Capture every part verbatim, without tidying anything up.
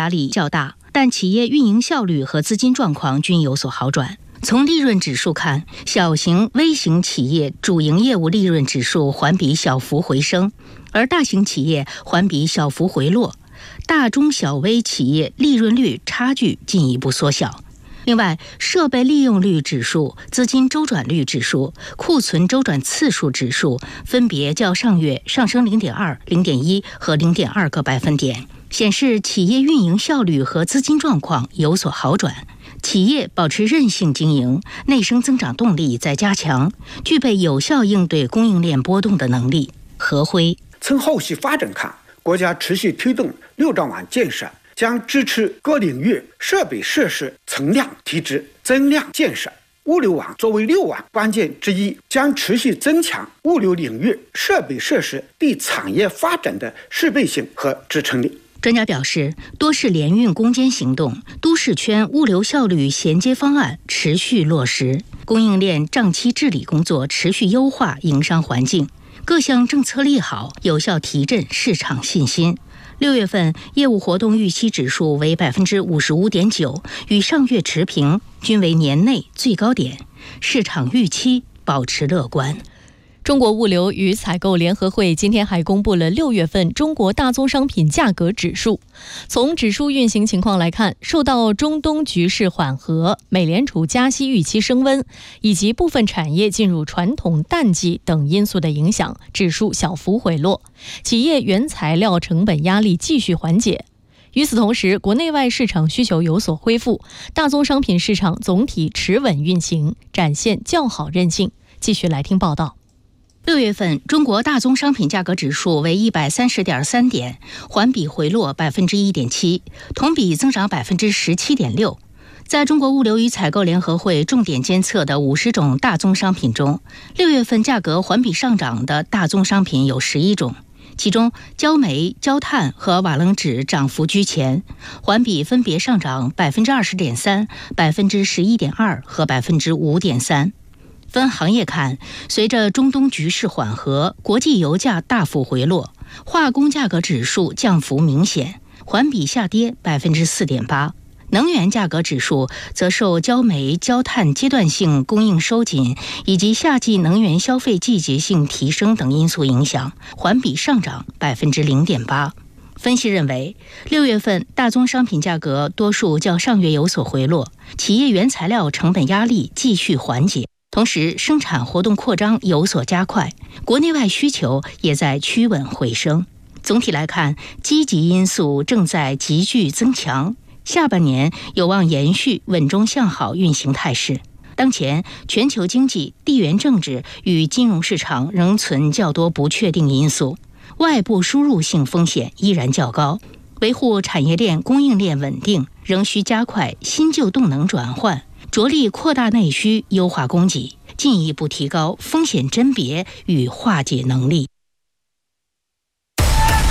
压力较大，但企业运营效率和资金状况均有所好转。从利润指数看，小型、微型企业主营业务利润指数环比小幅回升，而大型企业环比小幅回落，大中小微企业利润率差距进一步缩小。另外，设备利用率指数、资金周转率指数、库存周转次数指数分别较上月上升 零点二、零点一 和 零点二 个百分点，显示企业运营效率和资金状况有所好转。企业保持韧性经营，内生增长动力在加强，具备有效应对供应链波动的能力。何辉， 从后续发展看，国家持续推动六兆网建设，将支持各领域设备设施存量提质、增量建设。物流网作为六网关键之一，将持续增强物流领域设备设施对产业发展的适配性和支撑力。 专家表示，多市联运攻坚行动、都市圈物流效率衔接方案持续落实，供应链账期治理工作持续优化营商环境，各项政策利好有效提振市场信心。六月份业务活动预期指数为 百分之五十五点九， 与上月持平，均为年内最高点，市场预期保持乐观。 中国物流与采购联合会今天还公布了六月份中国大宗商品价格指数。从指数运行情况来看，受到中东局势缓和、美联储加息预期升温以及部分产业进入传统淡季等因素的影响，指数小幅回落，企业原材料成本压力继续缓解。与此同时，国内外市场需求有所恢复，大宗商品市场总体持稳运行，展现较好韧性。继续来听报道。 六月份中国大宗商品价格指数为 一百三十点三 点，环比回落 百分之一点七， 同比增长 百分之十七点六。 在中国物流与采购联合会重点监测的五十种大宗商品中，六月份价格环比上涨的大宗商品有十一种，其中焦煤、焦炭和瓦楞纸涨幅居前，环比分别上涨 百分之二十点三、百分之十一点二 和 百分之五点三。分行业看，随着中东局势缓和，国际油价大幅回落，化工价格指数降幅明显，环比下跌 百分之四点八。能源价格指数则受焦煤、焦炭阶段性供应收紧以及夏季能源消费季节性提升等因素影响，环比上涨 百分之零点八。分析认为，六月份大宗商品价格多数较上月有所回落，企业原材料成本压力继续缓解，同时生产活动扩张有所加快，国内外需求也在趋稳回升。总体来看，积极因素正在急剧增强，下半年有望延续稳中向好运行态势。当前全球经济、地缘政治与金融市场仍存较多不确定因素，外部输入性风险依然较高，维护产业链供应链稳定仍需加快新旧动能转换，着力扩大内需，优化供给，进一步提高风险甄别与化解能力。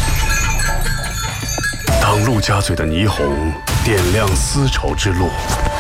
当陆家嘴的霓虹点亮丝绸之路，